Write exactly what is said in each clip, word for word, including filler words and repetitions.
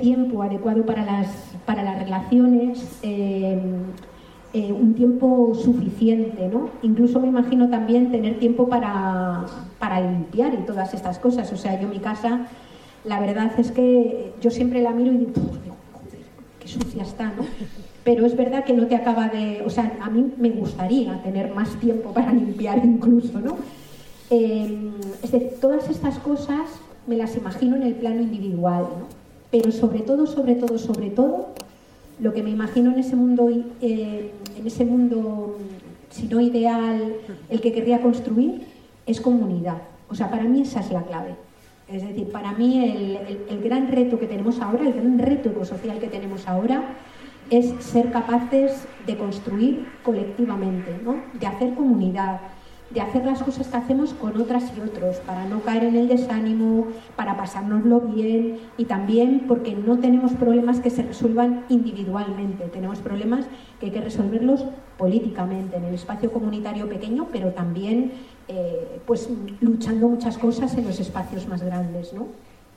tiempo adecuado para las, para las relaciones, eh, eh, un tiempo suficiente, ¿no? Incluso me imagino también tener tiempo para, para limpiar y todas estas cosas. O sea, yo mi casa, la verdad es que yo siempre la miro y digo, joder, qué sucia está, ¿no? Pero es verdad que no te acaba de... O sea, a mí me gustaría tener más tiempo para limpiar incluso, ¿no? Eh, es decir, todas estas cosas me las imagino en el plano individual, ¿no? Pero sobre todo, sobre todo, sobre todo, lo que me imagino en ese mundo, eh, en ese mundo, si no ideal, el que querría construir, es comunidad. O sea, para mí esa es la clave. Es decir, para mí el, el, el gran reto que tenemos ahora, el gran reto ecosocial que tenemos ahora, es ser capaces de construir colectivamente, ¿no? De hacer comunidad, de hacer las cosas que hacemos con otras y otros, para no caer en el desánimo, para pasárnoslo bien y también porque no tenemos problemas que se resuelvan individualmente, tenemos problemas que hay que resolverlos políticamente, en el espacio comunitario pequeño, pero también eh, pues luchando muchas cosas en los espacios más grandes, ¿no?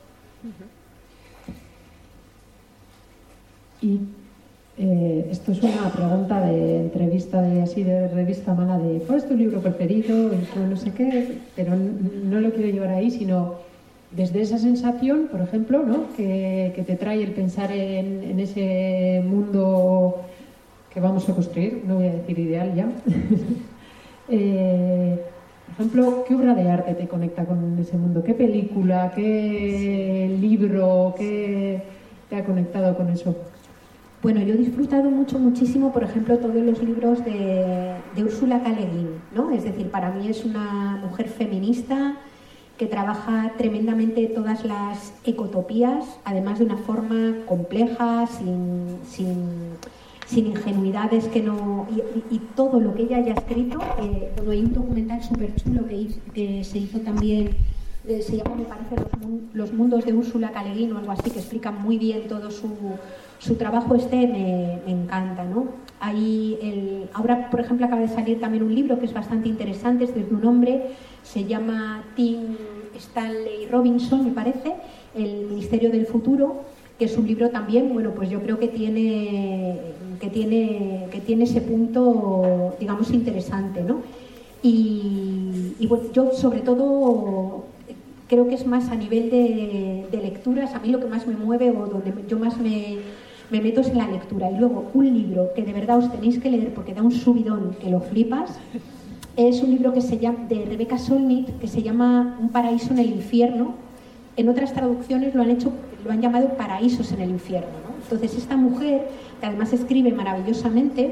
Y Eh, esto es una pregunta de entrevista de así de revista mala de ¿cuál es tu libro preferido? Y no sé qué, pero no lo quiero llevar ahí, sino desde esa sensación, por ejemplo, ¿no? que, que te trae el pensar en, en ese mundo que vamos a construir, no voy a decir ideal ya. eh, por ejemplo, ¿qué obra de arte te conecta con ese mundo? ¿Qué película? ¿Qué libro? ¿Qué te ha conectado con eso? Bueno, yo he disfrutado mucho, muchísimo, por ejemplo, todos los libros de, de Úrsula K. Le Guin, ¿no? Es decir, para mí es una mujer feminista que trabaja tremendamente todas las ecotopías, además de una forma compleja, sin, sin, sin ingenuidades que no... Y, y, y todo lo que ella haya escrito, eh, bueno, hay un documental súper chulo que, hizo, que se hizo también, eh, se llama, me parece, los, los mundos de Úrsula K. Le Guin o algo así, que explica muy bien todo su... Su trabajo este me, me encanta, ¿no? Hay el, ahora, por ejemplo, acaba de salir también un libro que es bastante interesante, es de un hombre, se llama Tim Stanley Robinson, me parece, El Ministerio del Futuro, que es un libro también, bueno, pues yo creo que tiene, que tiene, que tiene ese punto, digamos, interesante, ¿no? Y, y bueno, yo sobre todo creo que es más a nivel de, de lecturas, a mí lo que más me mueve o donde yo más me... me meto en la lectura. Y luego un libro que de verdad os tenéis que leer porque da un subidón que lo flipas, es un libro que se llama, de Rebecca Solnit, que se llama Un paraíso en el infierno. En otras traducciones lo han hecho, lo han llamado Paraísos en el infierno, ¿no? Entonces esta mujer, que además escribe maravillosamente,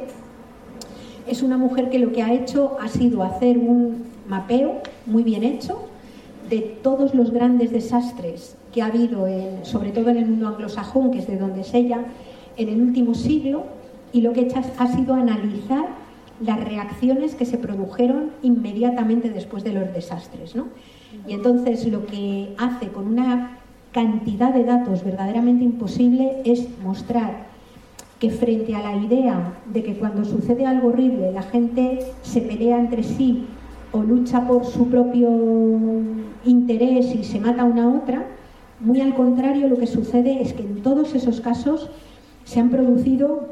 es una mujer que lo que ha hecho ha sido hacer un mapeo muy bien hecho de todos los grandes desastres que ha habido, en, sobre todo en el mundo anglosajón, que es de donde es ella, en el último siglo, y lo que ha hecho ha sido analizar las reacciones que se produjeron inmediatamente después de los desastres, ¿no? Y entonces lo que hace con una cantidad de datos verdaderamente imposible es mostrar que frente a la idea de que cuando sucede algo horrible la gente se pelea entre sí o lucha por su propio interés y se mata una a otra, muy al contrario, lo que sucede es que en todos esos casos se han producido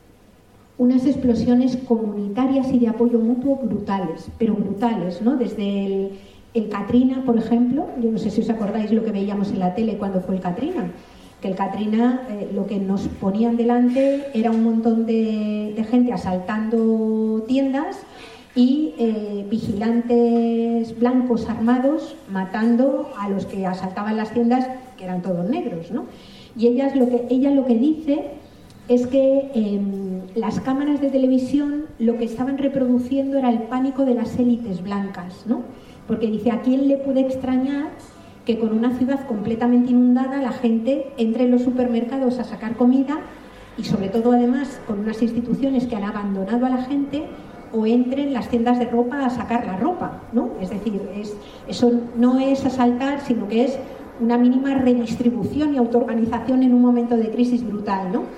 unas explosiones comunitarias y de apoyo mutuo brutales, pero brutales, ¿no? Desde el, el Katrina, por ejemplo, yo no sé si os acordáis lo que veíamos en la tele cuando fue el Katrina, que el Katrina eh, lo que nos ponían delante era un montón de, de gente asaltando tiendas y eh, vigilantes blancos armados matando a los que asaltaban las tiendas, que eran todos negros, ¿no? Y ella lo que, ella lo que dice es que eh, las cámaras de televisión lo que estaban reproduciendo era el pánico de las élites blancas, ¿no? Porque dice, ¿a quién le puede extrañar que con una ciudad completamente inundada la gente entre en los supermercados a sacar comida y sobre todo además con unas instituciones que han abandonado a la gente, o entre en las tiendas de ropa a sacar la ropa, ¿no? Es decir, es, eso no es asaltar, sino que es una mínima redistribución y autoorganización en un momento de crisis brutal, ¿no?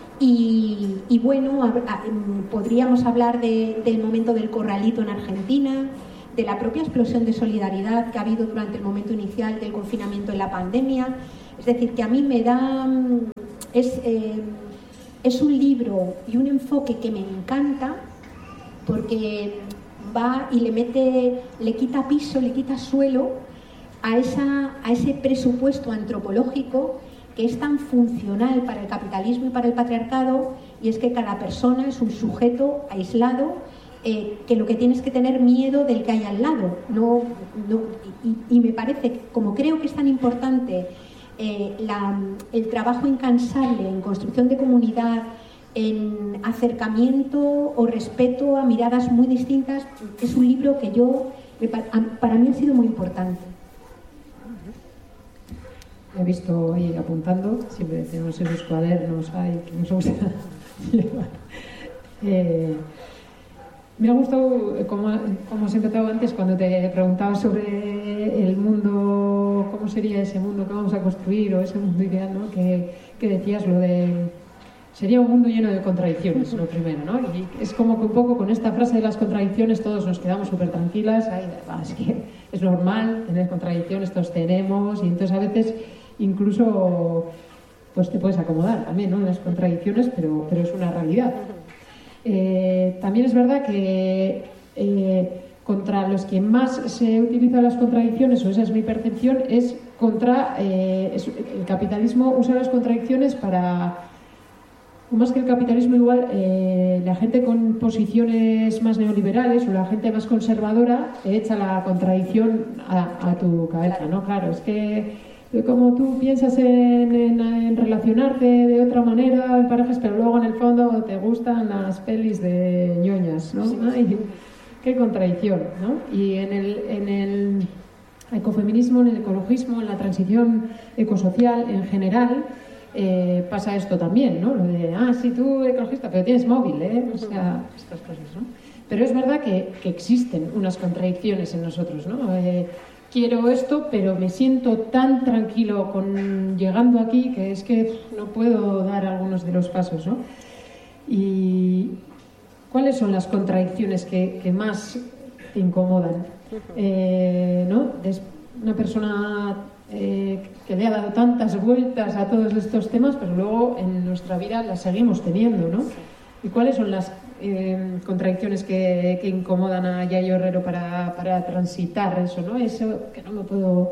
Y, y bueno, a, a, podríamos hablar de, del momento del corralito en Argentina, de la propia explosión de solidaridad que ha habido durante el momento inicial del confinamiento en la pandemia. Es decir, que a mí me da, es, eh, es un libro y un enfoque que me encanta porque va y le mete, le quita piso, le quita suelo a, esa, a ese presupuesto antropológico que es tan funcional para el capitalismo y para el patriarcado, y es que cada persona es un sujeto aislado, eh, que lo que tienes que tener miedo del que hay al lado. No, no, y, y me parece, como creo que es tan importante eh, la, el trabajo incansable en construcción de comunidad, en acercamiento o respeto a miradas muy distintas, es un libro que yo, para mí ha sido muy importante. He visto ahí apuntando, siempre tenemos esos cuadernos ahí que nos gusta llevar. Eh, me ha gustado, como, como os he empezado antes, cuando te preguntaba sobre el mundo, cómo sería ese mundo que vamos a construir, o ese mundo ideal, ¿no? Que, que decías lo de... Sería un mundo lleno de contradicciones, lo primero, ¿no? Y es como que un poco con esta frase de las contradicciones todos nos quedamos súper tranquilas. Ay, es que es normal tener contradicciones, todos tenemos, y entonces a veces incluso pues te puedes acomodar también, ¿no? En las contradicciones, pero, pero es una realidad. Eh, también es verdad que eh, contra los que más se utilizan las contradicciones, o esa es mi percepción, es contra... Eh, es, el capitalismo usa las contradicciones para... Más que el capitalismo, igual eh, la gente con posiciones más neoliberales o la gente más conservadora te echa la contradicción a, a tu cabeza, ¿no? Claro, es que como tú piensas en, en, en relacionarte de otra manera en parejas, pero luego en el fondo te gustan las pelis de ñoñas, ¿no? Sí, Ay, sí. Qué contradicción, ¿no? Y en el, en el ecofeminismo, en el ecologismo, en la transición ecosocial en general, Eh, pasa esto también, ¿no? Lo de, ah, sí, tú ecologista, pero tienes móvil, ¿eh? O sea, estas cosas, ¿no? Pero es verdad que, que existen unas contradicciones en nosotros, ¿no? Eh, quiero esto, pero me siento tan tranquilo con llegando aquí que es que no puedo dar algunos de los pasos, ¿no? Y ¿cuáles son las contradicciones que, que más te incomodan? Eh, ¿no? Des, una persona... Eh, que le ha dado tantas vueltas a todos estos temas, pero luego en nuestra vida las seguimos teniendo, ¿no? ¿Y cuáles son las eh, contradicciones que, que incomodan a Yayo Herrero para, para transitar eso, ¿no? Eso que no me puedo...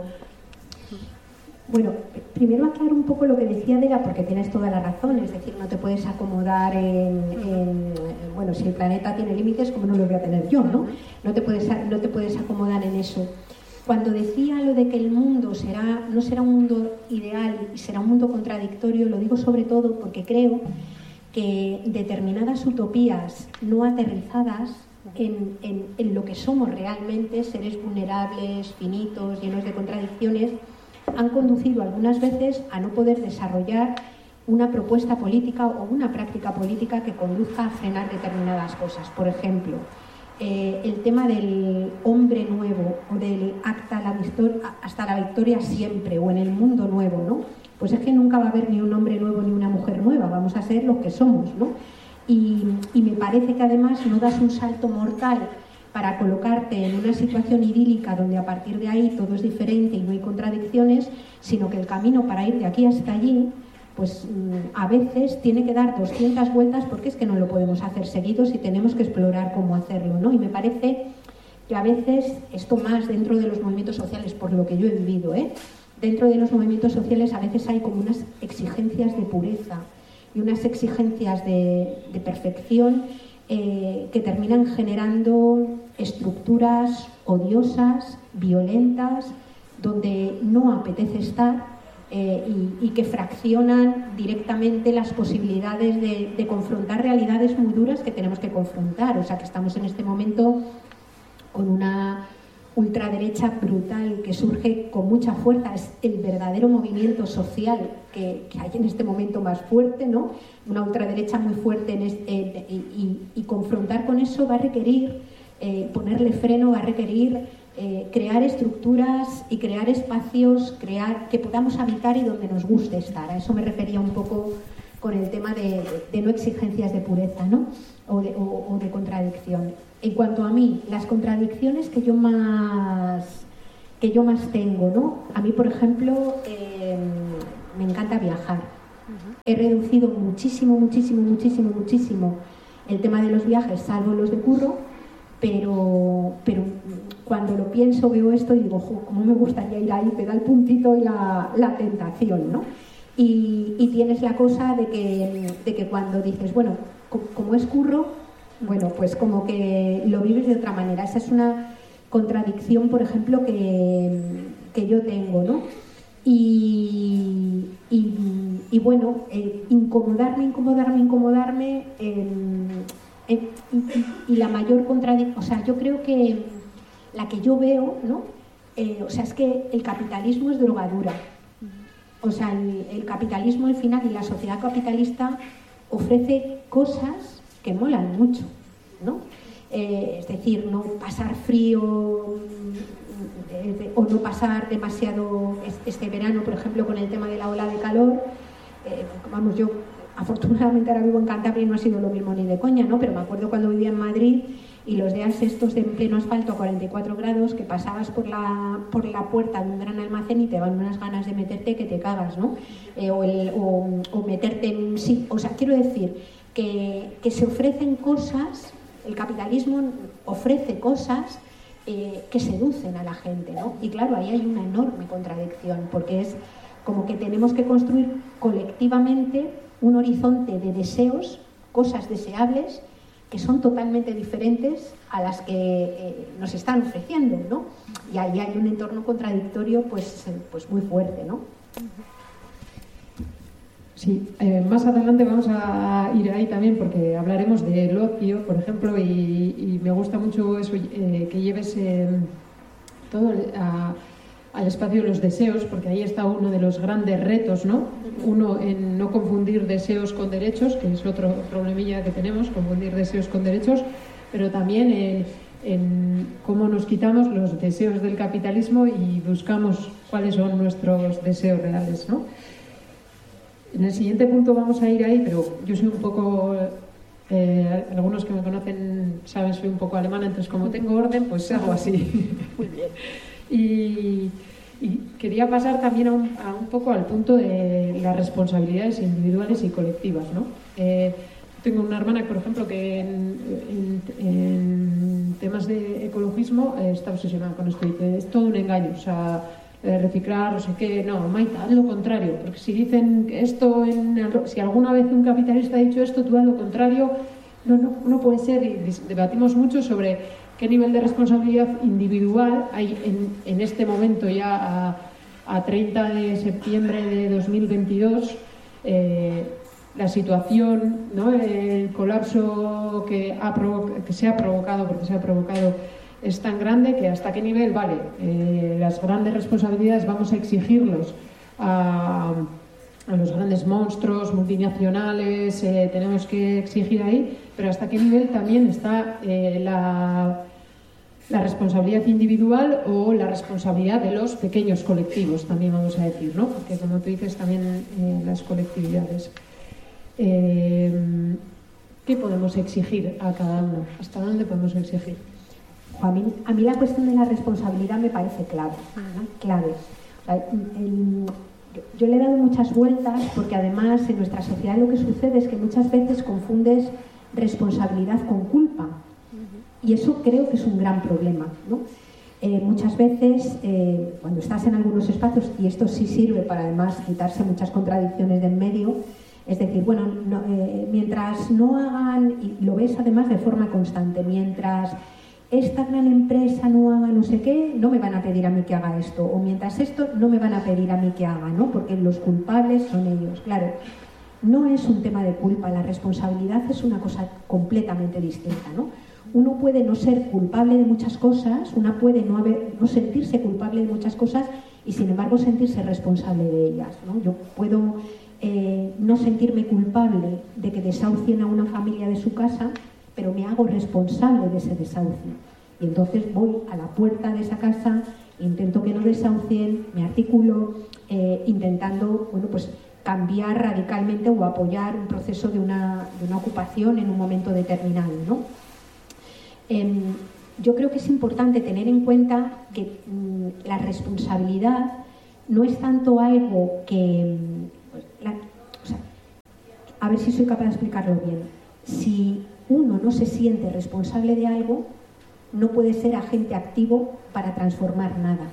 Bueno, primero aclaro un poco lo que decía Adela, porque tienes toda la razón, es decir, no te puedes acomodar en, en bueno, si el planeta tiene límites, ¿cómo no los voy a tener yo, no? No te puedes, no te puedes acomodar en eso. Cuando decía lo de que el mundo será, no será un mundo ideal y será un mundo contradictorio, lo digo sobre todo porque creo que determinadas utopías no aterrizadas en, en, en lo que somos realmente, seres vulnerables, finitos, llenos de contradicciones, han conducido algunas veces a no poder desarrollar una propuesta política o una práctica política que conduzca a frenar determinadas cosas. Por ejemplo, Eh, el tema del hombre nuevo o del acta la victor- hasta la victoria siempre o en el mundo nuevo, ¿no? Pues es que nunca va a haber ni un hombre nuevo ni una mujer nueva, vamos a ser los que somos, ¿no? Y, y me parece que además no das un salto mortal para colocarte en una situación idílica donde a partir de ahí todo es diferente y no hay contradicciones, sino que el camino para ir de aquí hasta allí pues a veces tiene que dar doscientas vueltas porque es que no lo podemos hacer seguidos y tenemos que explorar cómo hacerlo, ¿no? Y me parece que a veces, esto más dentro de los movimientos sociales, por lo que yo he vivido, ¿eh? Dentro de los movimientos sociales a veces hay como unas exigencias de pureza y unas exigencias de, de perfección eh, que terminan generando estructuras odiosas, violentas, donde no apetece estar. Eh, y, y que fraccionan directamente las posibilidades de, de confrontar realidades muy duras que tenemos que confrontar. O sea, que estamos en este momento con una ultraderecha brutal que surge con mucha fuerza. Es el verdadero movimiento social que, que hay en este momento más fuerte, ¿no? Una ultraderecha muy fuerte en este, eh, y, y, y confrontar con eso va a requerir, eh, ponerle freno, va a requerir Eh, crear estructuras y crear espacios crear que podamos habitar y donde nos guste estar. A eso me refería un poco con el tema de, de, de no exigencias de pureza, ¿no? o, de, o, o de contradicción. En cuanto a mí, las contradicciones que yo más que yo más tengo, ¿no? A mí, por ejemplo, eh, me encanta viajar. Uh-huh. He reducido muchísimo, muchísimo, muchísimo, muchísimo el tema de los viajes, salvo los de curro, pero, pero cuando lo pienso, veo esto y digo, jo, cómo me gustaría ir ahí, te da el puntito y la, la tentación, ¿no? Y, y tienes la cosa de que, de que cuando dices, bueno, como, como es curro, bueno, pues como que lo vives de otra manera. Esa es una contradicción, por ejemplo, que, que yo tengo, ¿no? Y, y, y bueno, eh, incomodarme, incomodarme, incomodarme, eh, eh, y, y la mayor contradicción, o sea, yo creo que la que yo veo, ¿no? Eh, o sea, es que el capitalismo es drogadura. O sea, el, el capitalismo al final y la sociedad capitalista ofrece cosas que molan mucho, ¿no? Eh, es decir, no pasar frío eh, o no pasar demasiado este verano, por ejemplo, con el tema de la ola de calor. Eh, vamos, yo afortunadamente ahora vivo en Cantabria y no ha sido lo mismo ni de coña, ¿no? Pero me acuerdo cuando vivía en Madrid y los días estos de pleno asfalto a cuarenta y cuatro grados, que pasabas por la, por la puerta de un gran almacén y te van unas ganas de meterte que te cagas, ¿no? Eh, o, el, o, o meterte en... Sí, o sea, quiero decir que, que se ofrecen cosas, el capitalismo ofrece cosas eh, que seducen a la gente, ¿no? Y claro, ahí hay una enorme contradicción, porque es como que tenemos que construir colectivamente un horizonte de deseos, cosas deseables, que son totalmente diferentes a las que eh, nos están ofreciendo, ¿no? Y ahí hay un entorno contradictorio pues, pues muy fuerte, ¿no? Sí, eh, más adelante vamos a ir ahí también porque hablaremos del ocio, por ejemplo, y, y me gusta mucho eso, eh, que lleves eh, todo a, al espacio de los deseos, porque ahí está uno de los grandes retos, ¿no? Uno en no confundir deseos con derechos, que es otro problemilla que tenemos, confundir deseos con derechos, pero también en, en cómo nos quitamos los deseos del capitalismo y buscamos cuáles son nuestros deseos reales, ¿no? En el siguiente punto vamos a ir ahí, pero yo soy un poco... Eh, algunos que me conocen saben, soy un poco alemana, entonces como tengo orden, pues hago así. Muy bien. Y, y quería pasar también a un, a un poco al punto de las responsabilidades individuales y colectivas, ¿no? Eh, tengo una hermana, por ejemplo, que en, en, en temas de ecologismo eh, está obsesionada con esto y dice, es todo un engaño, o sea, eh, reciclar, no sé qué, no, Maita, haz lo contrario, porque si dicen esto, en el, si alguna vez un capitalista ha dicho esto, tú haz lo contrario, no, no, no puede ser, y debatimos mucho sobre qué nivel de responsabilidad individual hay en, en este momento ya a, a treinta de septiembre de dos mil veintidós, eh, la situación, ¿no? El colapso que, ha provo- que se ha provocado, porque se ha provocado, es tan grande que hasta qué nivel, vale, eh, las grandes responsabilidades vamos a exigirlos a, a los grandes monstruos multinacionales, eh, tenemos que exigir ahí, pero hasta qué nivel también está eh, la, la responsabilidad individual o la responsabilidad de los pequeños colectivos, también vamos a decir, ¿no? Porque como tú dices, también eh, las colectividades. Eh, ¿Qué podemos exigir a cada uno? ¿Hasta dónde podemos exigir? A mí, a mí la cuestión de la responsabilidad me parece clave, ¿no? Clave. O sea, el, yo le he dado muchas vueltas porque además en nuestra sociedad lo que sucede es que muchas veces confundes responsabilidad con culpa y eso creo que es un gran problema, ¿no? Eh, muchas veces eh, cuando estás en algunos espacios, y esto sí sirve para además quitarse muchas contradicciones de en medio, es decir, bueno, no, eh, mientras no hagan, y lo ves además de forma constante, mientras esta gran empresa no haga no sé qué, no me van a pedir a mí que haga esto, o mientras esto no me van a pedir a mí que haga, ¿no? Porque los culpables son ellos. Claro, no es un tema de culpa, la responsabilidad es una cosa completamente distinta, ¿no? Uno puede no ser culpable de muchas cosas, una puede no, haber, no sentirse culpable de muchas cosas y sin embargo sentirse responsable de ellas, ¿no? Yo puedo eh, no sentirme culpable de que desahucien a una familia de su casa, pero me hago responsable de ese desahucio. Y entonces voy a la puerta de esa casa, intento que no desahucien, me articulo, eh, intentando, bueno, pues cambiar radicalmente o apoyar un proceso de una, de una ocupación en un momento determinado, ¿no? Eh, yo creo que es importante tener en cuenta que mm, la responsabilidad no es tanto algo que... Pues, la, o sea, a ver si soy capaz de explicarlo bien. Si uno no se siente responsable de algo, no puede ser agente activo para transformar nada.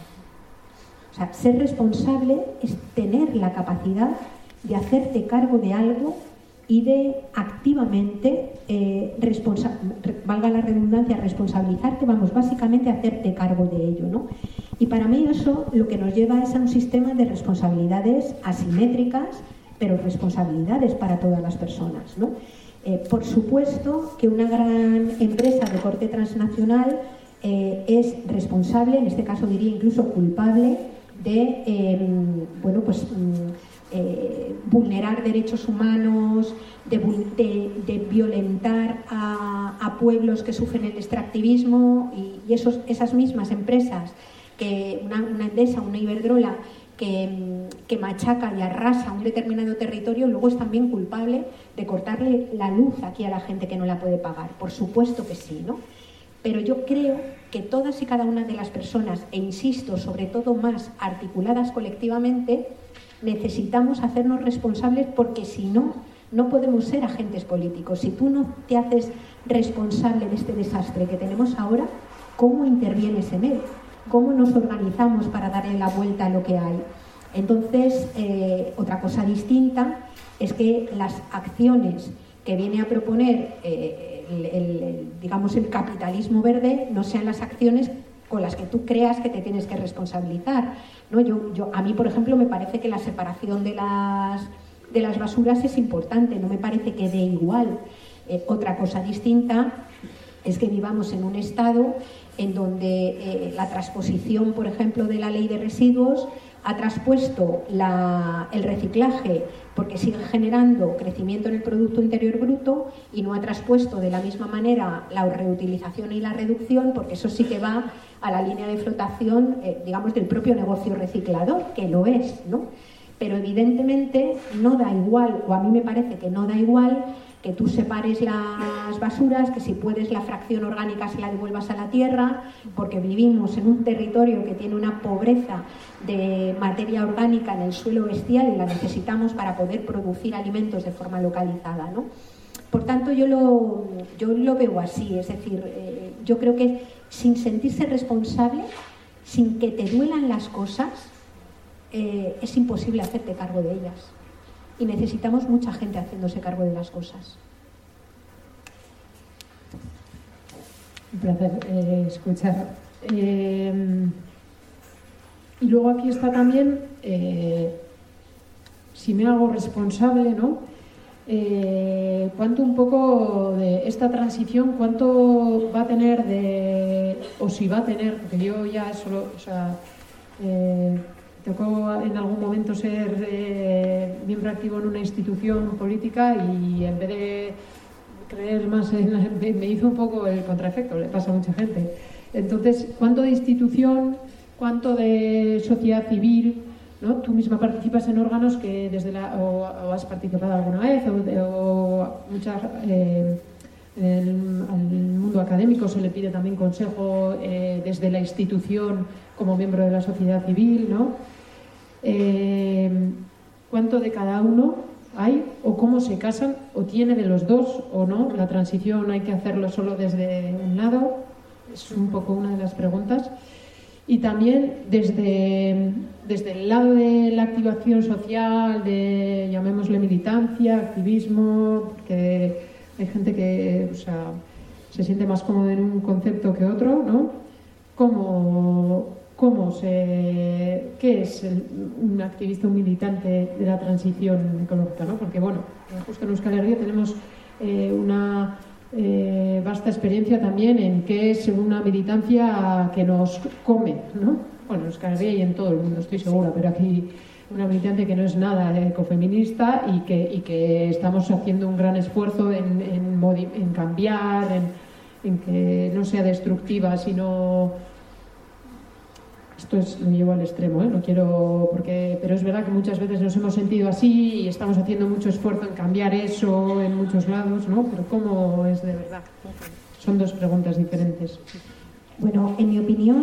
O sea, ser responsable es tener la capacidad de hacerte cargo de algo y de activamente, eh, responsa- valga la redundancia, responsabilizarte, vamos, básicamente hacerte cargo de ello, ¿no? Y para mí eso lo que nos lleva es a un sistema de responsabilidades asimétricas, pero responsabilidades para todas las personas, ¿no? Eh, por supuesto que una gran empresa de corte transnacional eh, es responsable, en este caso diría incluso culpable, de eh, bueno, pues, eh, vulnerar derechos humanos, de, de, de violentar a, a pueblos que sufren el extractivismo, y, y esos, esas mismas empresas, que una, una Endesa, una Iberdrola, que, que machaca y arrasa un determinado territorio, luego es también culpable de cortarle la luz aquí a la gente que no la puede pagar. Por supuesto que sí, ¿no? Pero yo creo que todas y cada una de las personas, e insisto, sobre todo más articuladas colectivamente, necesitamos hacernos responsables, porque si no, no podemos ser agentes políticos. Si tú no te haces responsable de este desastre que tenemos ahora, ¿cómo intervienes en él? ¿Cómo nos organizamos para darle la vuelta a lo que hay? Entonces, eh, otra cosa distinta es que las acciones que viene a proponer eh, el, el, digamos, el capitalismo verde no sean las acciones con las que tú creas que te tienes que responsabilizar, ¿no? Yo, yo, a mí, por ejemplo, me parece que la separación de las, de las basuras es importante, no me parece que dé igual. Eh, otra cosa distinta es que vivamos en un estado en donde eh, la transposición, por ejemplo, de la ley de residuos ha traspuesto la, el reciclaje, porque sigue generando crecimiento en el Producto Interior Bruto, y no ha traspuesto de la misma manera la reutilización y la reducción, porque eso sí que va a la línea de flotación, eh, digamos, del propio negocio reciclador, que lo es, ¿no? Pero evidentemente no da igual, o a mí me parece que no da igual, que tú separes las basuras, que si puedes la fracción orgánica se la devuelvas a la tierra, porque vivimos en un territorio que tiene una pobreza de materia orgánica en el suelo bestial y la necesitamos para poder producir alimentos de forma localizada, ¿no? Por tanto, yo lo, yo lo veo así, es decir, eh, yo creo que sin sentirse responsable, sin que te duelan las cosas, eh, es imposible hacerte cargo de ellas. Y necesitamos mucha gente haciéndose cargo de las cosas. Un placer eh, escuchar. Eh, y luego aquí está también, eh, si me hago responsable, ¿no? Eh, ¿Cuánto un poco de esta transición, cuánto va a tener de, o si va a tener, porque yo ya solo, o sea, eh, tocó en algún momento ser eh, miembro activo en una institución política, y en vez de creer más en la, me hizo un poco el contraefecto, le pasa a mucha gente. Entonces, ¿cuánto de institución, cuánto de sociedad civil, ¿no? Tú misma participas en órganos que desde la, o, o has participado alguna vez, o, o muchas, eh, en el, al mundo académico se le pide también consejo eh, desde la institución como miembro de la sociedad civil, ¿no? Eh, ¿Cuánto de cada uno hay, o cómo se casan, o tiene de los dos o no? La transición hay que hacerlo solo desde un lado, es un poco una de las preguntas. Y también desde, desde el lado de la activación social, de, llamémosle, militancia, activismo, porque hay gente que, o sea, se siente más cómodo en un concepto que otro, ¿no? ¿Cómo, cómo se, qué es el, un activista, un militante de la transición ecológica, ¿no? Porque, bueno, justo en Euskal Herria tenemos eh, una eh, vasta experiencia también en qué es una militancia que nos come, ¿no? Bueno, en Euskal Herria y en todo el mundo, estoy segura, pero aquí una militancia que no es nada ecofeminista, y que, y que estamos haciendo un gran esfuerzo en, en, en cambiar, en, en que no sea destructiva, sino... Esto es, lo llevo al extremo, ¿eh? No quiero, porque, pero es verdad que muchas veces nos hemos sentido así y estamos haciendo mucho esfuerzo en cambiar eso en muchos lados, ¿no? Pero ¿cómo es de verdad? Son dos preguntas diferentes. Bueno, en mi opinión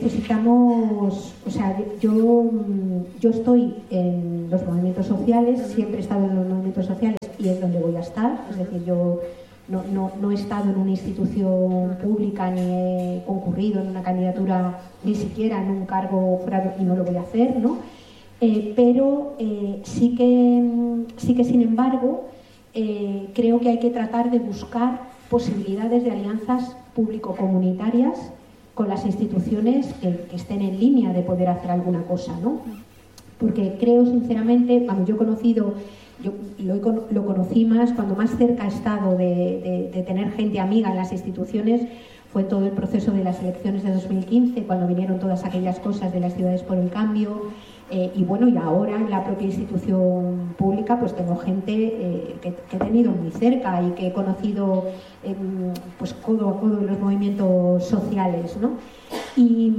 necesitamos, o sea, yo, yo estoy en los movimientos sociales, siempre he estado en los movimientos sociales y es donde voy a estar, es decir, yo no, no, no he estado en una institución pública ni he concurrido en una candidatura, ni siquiera en un cargo fuera, y no lo voy a hacer, ¿no? Eh, pero eh, sí que, sí que, sin embargo, eh, creo que hay que tratar de buscar posibilidades de alianzas público-comunitarias con las instituciones que, que estén en línea de poder hacer alguna cosa, ¿no? Porque creo sinceramente, vamos, yo he conocido, yo lo, lo conocí más cuando más cerca he estado de, de, de tener gente amiga en las instituciones, fue en todo el proceso de las elecciones de dos mil quince, cuando vinieron todas aquellas cosas de las ciudades por el cambio, eh, y bueno, y ahora en la propia institución pública pues tengo gente eh, que, que he tenido muy cerca y que he conocido eh, pues codo a codo en los movimientos sociales, ¿no? Y,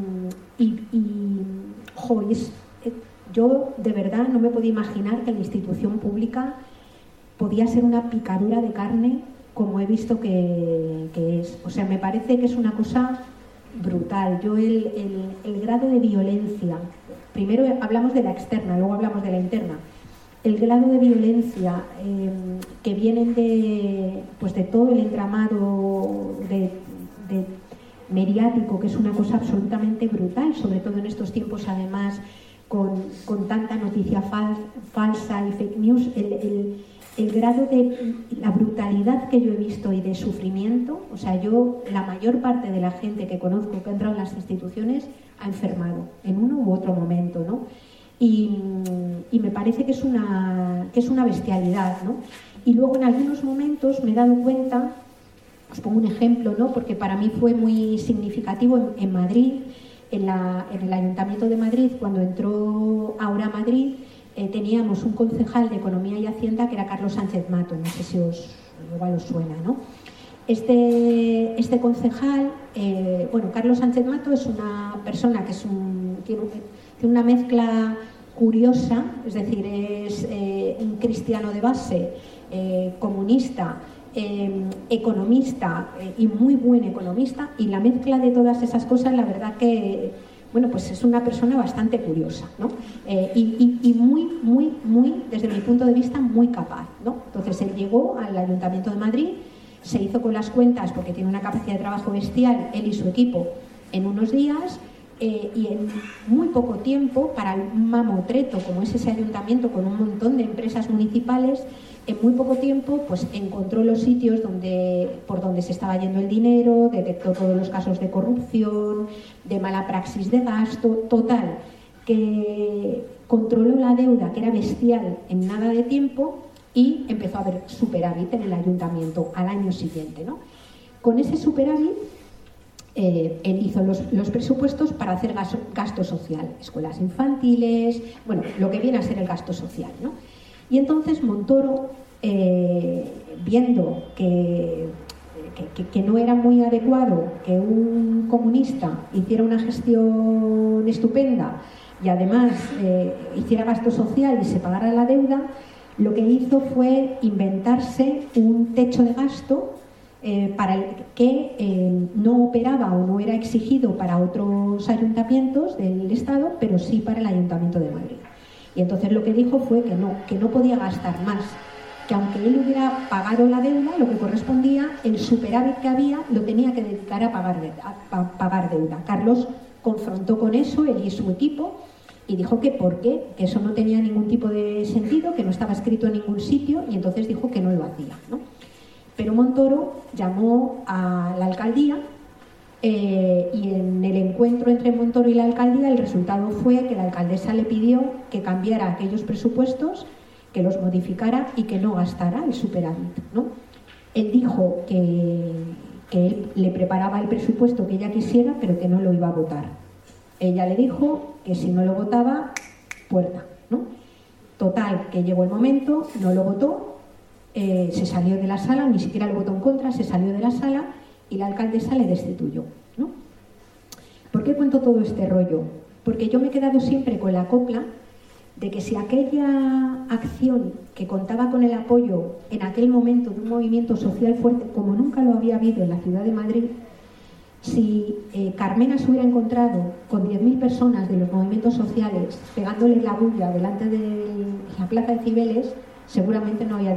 y, y jo, es, eh, yo de verdad no me podía imaginar que la institución pública podía ser una picadura de carne como he visto que, que es. O sea, me parece que es una cosa brutal. Yo el, el, el grado de violencia, primero hablamos de la externa, luego hablamos de la interna. El grado de violencia eh, que vienen de, pues de todo el entramado de, de mediático, que es una cosa absolutamente brutal, sobre todo en estos tiempos además con, con tanta noticia fal, falsa y fake news, el, el, el grado de la brutalidad que yo he visto y de sufrimiento, o sea, yo, la mayor parte de la gente que conozco que ha entrado en las instituciones ha enfermado en uno u otro momento, ¿no? Y, y me parece que es una, que es una bestialidad, ¿no? Y luego en algunos momentos me he dado cuenta, os pongo un ejemplo, ¿no? Porque para mí fue muy significativo en, en Madrid, en, la, en el Ayuntamiento de Madrid, cuando entró Ahora Madrid, eh, teníamos un concejal de Economía y Hacienda que era Carlos Sánchez Mato, no sé si os, igual os suena, ¿no? Este, este concejal, eh, bueno, Carlos Sánchez Mato es una persona que es un, tiene, un, tiene una mezcla curiosa, es decir, es eh, un cristiano de base, eh, comunista, eh, economista eh, y muy buen economista, y la mezcla de todas esas cosas, la verdad que, bueno, pues es una persona bastante curiosa, ¿no? Eh, y, y, y muy, muy, muy, desde mi punto de vista, muy capaz, ¿no? Entonces él llegó al Ayuntamiento de Madrid, se hizo con las cuentas porque tiene una capacidad de trabajo bestial, él y su equipo, en unos días, eh, y en muy poco tiempo, para un mamotreto como es ese ayuntamiento con un montón de empresas municipales, en muy poco tiempo pues encontró los sitios donde, por donde se estaba yendo el dinero, detectó todos los casos de corrupción, de mala praxis de gasto, total, que controló la deuda, que era bestial, en nada de tiempo, y empezó a haber superávit en el ayuntamiento al año siguiente, ¿no? Con ese superávit eh, él hizo los, los presupuestos para hacer gasto, gasto social, escuelas infantiles, bueno, lo que viene a ser el gasto social, ¿no? Y entonces Montoro, eh, viendo que, que, que no era muy adecuado que un comunista hiciera una gestión estupenda y además eh, hiciera gasto social y se pagara la deuda, lo que hizo fue inventarse un techo de gasto eh, para el que eh, no operaba o no era exigido para otros ayuntamientos del Estado, pero sí para el Ayuntamiento de Madrid. Y entonces lo que dijo fue que no, que no podía gastar más, que aunque él hubiera pagado la deuda, lo que correspondía, el superávit que había lo tenía que dedicar a pagar, a, a pagar deuda. Carlos confrontó con eso, él y su equipo, y dijo que por qué, que eso no tenía ningún tipo de sentido, que no estaba escrito en ningún sitio, y entonces dijo que no lo hacía, ¿no? Pero Montoro llamó a la alcaldía eh, y en el encuentro entre Montoro y la alcaldía el resultado fue que la alcaldesa le pidió que cambiara aquellos presupuestos, que los modificara y que no gastara el superávit, ¿no? Él dijo que, que él le preparaba el presupuesto que ella quisiera, pero que no lo iba a votar. Ella le dijo que si no lo votaba, puerta, ¿no? Total, que llegó el momento, no lo votó, eh, se salió de la sala, ni siquiera lo votó en contra, se salió de la sala y la alcaldesa le destituyó, ¿no? ¿Por qué cuento todo este rollo? Porque yo me he quedado siempre con la copla de que si aquella acción que contaba con el apoyo en aquel momento de un movimiento social fuerte, como nunca lo había habido en la ciudad de Madrid, Si eh, Carmena se hubiera encontrado con diez mil personas de los movimientos sociales pegándoles la bulla delante de la plaza de Cibeles, seguramente no había